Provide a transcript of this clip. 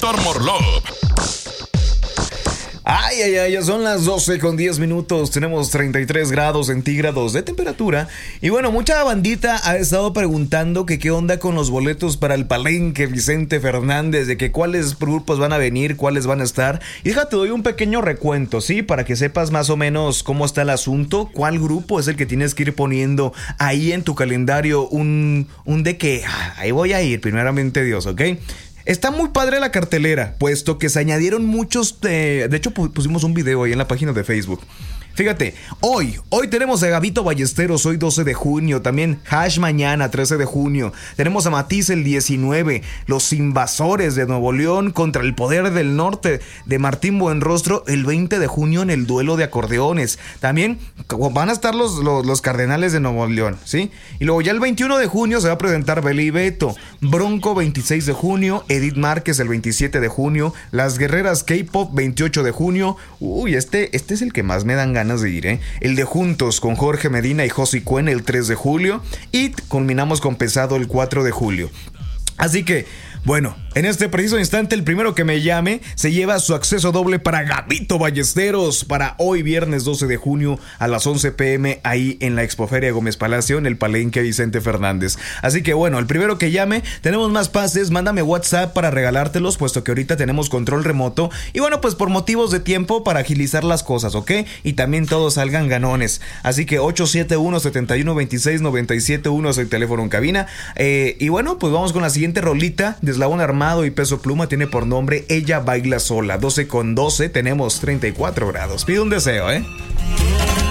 Dr. Morlov. Ay, ya son las 12:10. Tenemos 33 grados centígrados de temperatura. Y bueno, mucha bandita ha estado preguntando que qué onda con los boletos para el Palenque Vicente Fernández, de que cuáles grupos van a venir, cuáles van a estar. Y déjate, doy un pequeño recuento, ¿sí? Para que sepas más o menos cómo está el asunto, cuál grupo es el que tienes que ir poniendo ahí en tu calendario un de que ahí voy a ir, primeramente Dios, ¿ok? Está muy padre la cartelera, puesto que se añadieron muchos... de hecho, pusimos un video ahí en la página de Facebook. Fíjate, hoy tenemos a Gabito Ballesteros, hoy 12 de junio. También Hash mañana, 13 de junio. Tenemos a Matiz el 19. Los Invasores de Nuevo León contra el Poder del Norte de Martín Buenrostro el 20 de junio en el duelo de acordeones. También van a estar los Cardenales de Nuevo León, ¿sí? Y luego ya el 21 de junio se va a presentar Beli y Beto. Bronco 26 de junio. Edith Márquez el 27 de junio. Las Guerreras K-Pop 28 de junio. Uy, este es el que más me dan ganas de ir, ¿eh? El de Juntos con Jorge Medina y Josi Cuen el 3 de julio. Y culminamos con Pesado el 4 de julio. Así que, bueno, en este preciso instante el primero que me llame se lleva su acceso doble para Gabito Ballesteros para hoy viernes 12 de junio a las 11 p.m. ahí en la Expoferia Gómez Palacio en el Palenque Vicente Fernández. Así que bueno, el primero que llame, tenemos más pases, mándame WhatsApp para regalártelos, puesto que ahorita tenemos control remoto y bueno, pues por motivos de tiempo para agilizar las cosas, ¿ok? Y también todos salgan ganones. Así que 871-7126-971 es el teléfono en cabina. Y bueno, pues vamos con la siguiente rolita de Eslabón Armado y Peso Pluma, tiene por nombre Ella Baila Sola. 12:12, tenemos 34 grados. Pide un deseo, ¿eh?